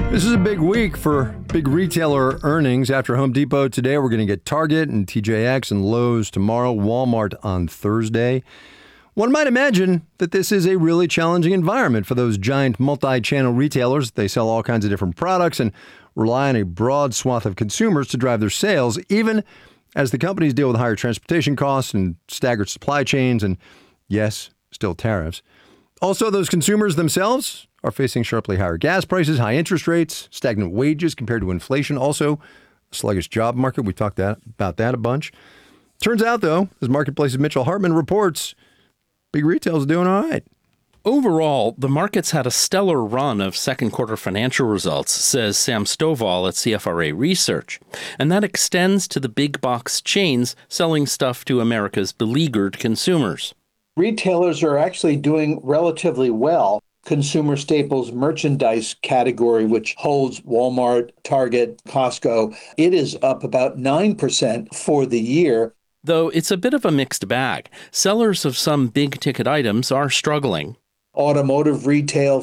This is a big week for big retailer earnings. After Home Depot today, we're going to get Target and TJX and Lowe's tomorrow, Walmart on Thursday. One might imagine that this is a really challenging environment for those giant multi-channel retailers. They sell all kinds of different products and rely on a broad swath of consumers to drive their sales, even as the companies deal with higher transportation costs and staggered supply chains and, yes, still tariffs. Also, those consumers themselves are facing sharply higher gas prices, high interest rates, stagnant wages compared to inflation. Also, a sluggish job market. We talked about that a bunch. Turns out, though, as Marketplace's Mitchell Hartman reports, big retail is doing all right. Overall, the market's had a stellar run of second quarter financial results, says Sam Stovall at CFRA Research. And that extends to the big box chains selling stuff to America's beleaguered consumers. Retailers are actually doing relatively well. Consumer staples merchandise category, which holds Walmart, Target, Costco, it is up about 9% for the year. Though it's a bit of a mixed bag. Sellers of some big-ticket items are struggling. Automotive retail,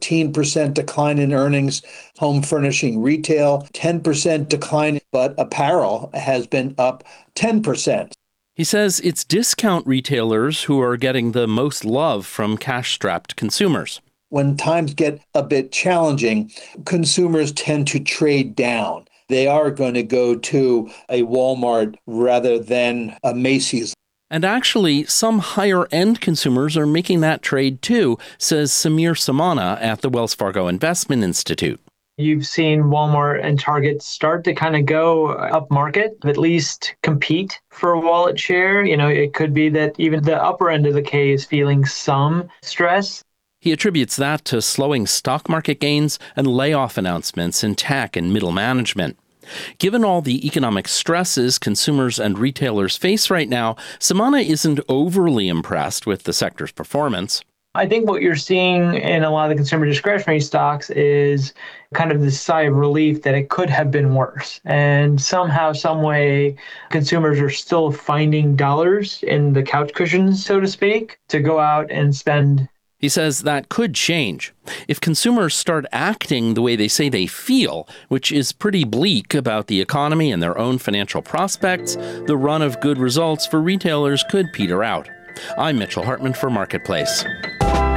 14% decline in earnings. Home furnishing retail, 10% decline, but apparel has been up 10%. He says it's discount retailers who are getting the most love from cash-strapped consumers. When times get a bit challenging, consumers tend to trade down. They are going to go to a Walmart rather than a Macy's. And actually, some higher-end consumers are making that trade too, says Samir Samana at the Wells Fargo Investment Institute. You've seen Walmart and Target start to kind of go up market, at least compete for a wallet share. You know, it could be that even the upper end of the K is feeling some stress. He attributes that to slowing stock market gains and layoff announcements in tech and middle management. Given all the economic stresses consumers and retailers face right now, Samana isn't overly impressed with the sector's performance. I think what you're seeing in a lot of the consumer discretionary stocks is kind of this sigh of relief that it could have been worse. And somehow, some way, consumers are still finding dollars in the couch cushions, so to speak, to go out and spend. He says that could change. If consumers start acting the way they say they feel, which is pretty bleak about the economy and their own financial prospects, the run of good results for retailers could peter out. I'm Mitchell Hartman for Marketplace.